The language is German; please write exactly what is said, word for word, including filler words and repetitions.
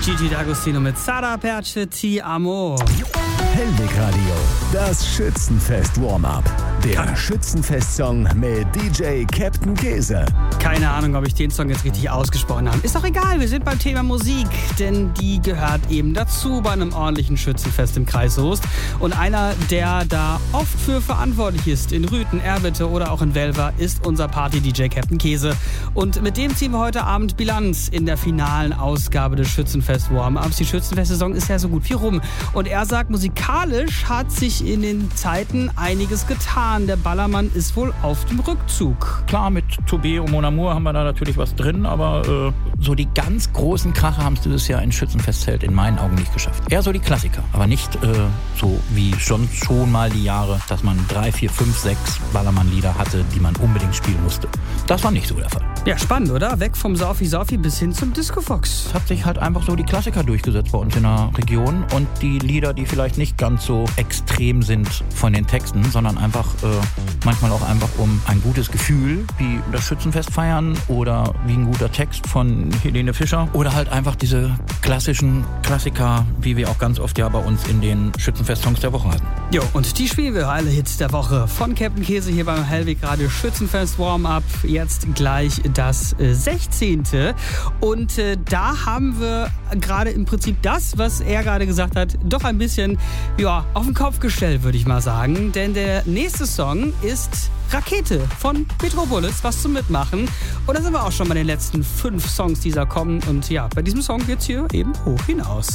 Gigi D'Agostino mit Sara Perce Ti Amo. Hellweg Radio, das Schützenfest Warm-Up. Der Schützenfest-Song mit D J Captain Käse. Keine Ahnung, ob ich den Song jetzt richtig ausgesprochen habe. Ist doch egal, wir sind beim Thema Musik, denn die gehört eben dazu bei einem ordentlichen Schützenfest im Kreis Soest. Und einer, der da oft für verantwortlich ist, in Rüthen, Erwitte oder auch in Welver, ist unser Party-D J Captain Käse. Und mit dem ziehen wir heute Abend Bilanz in der finalen Ausgabe des Schützenfest Warm-Ups. Die Schützenfest-Saison ist ja so gut wie rum. Und er sagt, musikalisch hat sich in den Zeiten einiges getan. Der Ballermann ist wohl auf dem Rückzug. Klar, mit Toubé und Mon Amour haben wir da natürlich was drin, aber äh, so die ganz großen Kracher haben es dieses Jahr in Schützenfestzelt in meinen Augen nicht geschafft. Eher so die Klassiker, aber nicht äh, so wie schon, schon mal die Jahre, dass man drei, vier, fünf, sechs Ballermann-Lieder hatte, die man unbedingt spielen musste. Das war nicht so der Fall. Ja, spannend, oder? Weg vom Saufi-Saufi bis hin zum Disco-Fox. Es hat sich halt einfach so die Klassiker durchgesetzt bei uns in der Region und die Lieder, die vielleicht nicht ganz so extrem sind von den Texten, sondern einfach äh, manchmal auch einfach um ein gutes Gefühl, wie das Schützenfest feiern oder wie ein guter Text von Helene Fischer oder halt einfach diese klassischen Klassiker, wie wir auch ganz oft ja bei uns in den Schützenfest-Songs der Woche hatten. Jo, und die spielen wir alle Hits der Woche von Captain Käse hier beim Hellweg Radio Schützenfest Warm-Up. Jetzt gleich das äh, sechzehnte. Und äh, da haben wir gerade im Prinzip das, was er gerade gesagt hat, doch ein bisschen ja, auf den Kopf gestellt, würde ich mal sagen. Denn der nächste Song ist Rakete von Metropolis, was zum Mitmachen. Und da sind wir auch schon bei den letzten fünf Songs, die da kommen. Und ja, bei diesem Song geht's hier eben hoch hinaus.